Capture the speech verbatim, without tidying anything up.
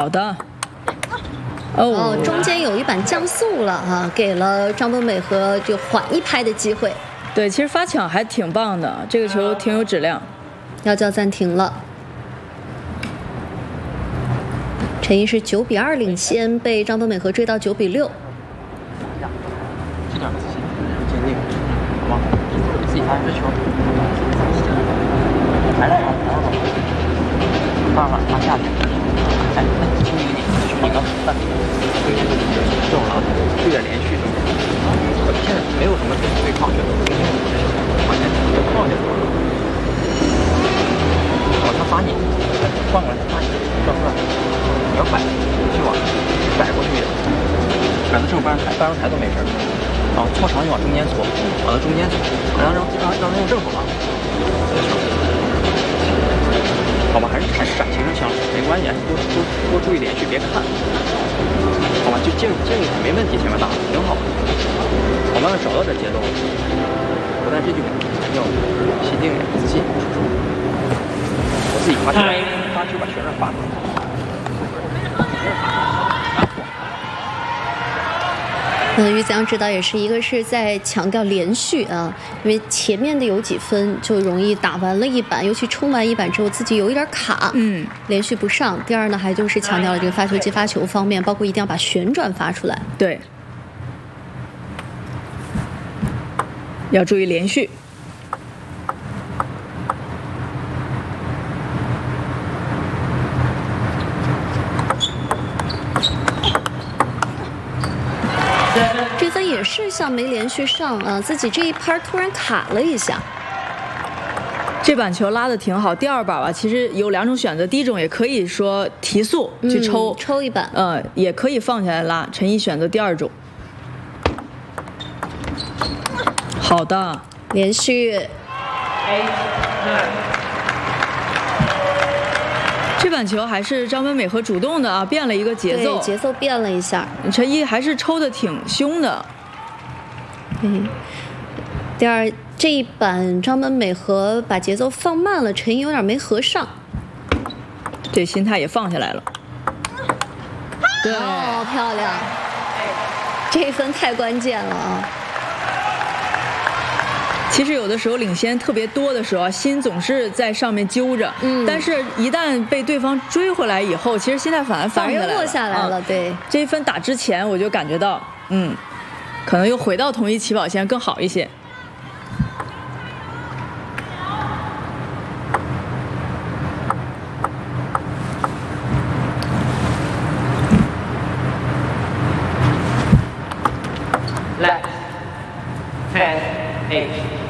好的。哦, 哦，中间有一板降速了啊，给了张本美和就缓一拍的机会。 对，其实发抢还挺棒的，这个球挺有质量。 要叫暂停了。陈一是九比二领先，被张本美和追到九比六。 这点自信，坚定，好吗？自己发这球，还来吧，来吧，当然他下去，哎，那轻一点，你刚三，对这个这种了，有点连续这种，现在没有什么对抗，就是往前靠点，哦，他发你，换过来他发你，转过来，你要摆，去往摆过去一点，摆到正半台，半台都没事。然后搓长就往中间搓，往到中间搓，让让让让他用正手拉，好吧，还是还是闪形成枪，没关系，多多多注意连续，别看，好吧，就进入进入没问题，前面打的挺好的，我慢慢找到这节奏，不但这句要心定点，自信，我自己发球，发球把球让发出来。 嗯，于子阳指导也是一个是在强调连续啊，因为前面的有几分就容易打完了一板，尤其冲完一板之后自己有一点卡， 嗯， 连续不上。第二呢，还就是强调了这个发球接发球方面，包括一定要把旋转发出来。 对，要注意连续。 这分也是像没连续上啊，自己这一拍突然卡了一下。 这板球拉的挺好，第二把吧，其实有两种选择，第一种也可以说提速去抽、 嗯、抽一板， 呃，也可以放下来拉。陈一选择第二种。好的， 连续。 这板球还是张本美和主动的啊，变了一个节奏， 对，节奏变了一下。 陈一还是抽的挺凶的。 嗯，第二这一板张本美和把节奏放慢了，陈一有点没合上， 这心态也放下来了。对， 哦，漂亮，这一分太关键了啊！ 其实有的时候领先特别多的时候，心总是在上面揪着， 嗯， 但是一旦被对方追回来以后，其实心态反而放下来了， 反而落下来了。 啊、对，这一分打之前我就感觉到，嗯，可能又回到同一起跑线更好一些。 Left, ten, eight.